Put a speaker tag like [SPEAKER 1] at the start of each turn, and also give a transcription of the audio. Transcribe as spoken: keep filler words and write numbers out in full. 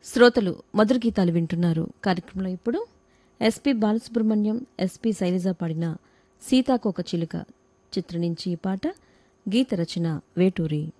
[SPEAKER 1] శ్రోతలు మధుర గీతాలు వింటున్నారు. కార్యక్రమంలో ఇప్పుడు ఎస్పి బాలసుబ్రహ్మణ్యం, ఎస్పి శైలజ పాడిన సీతాకోక చిలుక చిత్రం నుంచి ఈ పాట. గీత రచన వేటూరి.